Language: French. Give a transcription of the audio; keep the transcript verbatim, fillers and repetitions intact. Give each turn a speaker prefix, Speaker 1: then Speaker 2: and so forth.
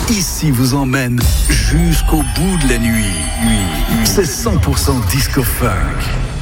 Speaker 1: Ici vous emmène jusqu'au bout de la nuit. C'est cent pour cent disco funk.